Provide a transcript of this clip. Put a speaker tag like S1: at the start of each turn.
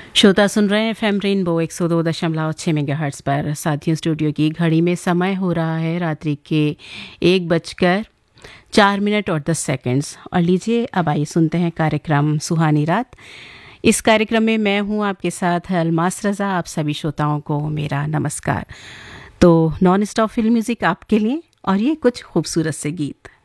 S1: श्रोता सुन रहे हैं एफएम रेनबो 102.6 मेगाहर्ट्ज़ पर। साथियों, स्टूडियो की घड़ी में समय हो रहा है रात्रि के 1:04 और 10 सेकंड्स। और लीजिए अब आइए सुनते हैं कार्यक्रम सुहानी रात। इस कार्यक्रम में मैं हूं आपके साथ अलमास रज़ा। आप सभी श्रोताओं को मेरा नमस्कार। तो नॉन स्टॉप फिल्म म्यूज़िक आपके लिए और ये कुछ खूबसूरत से गीत।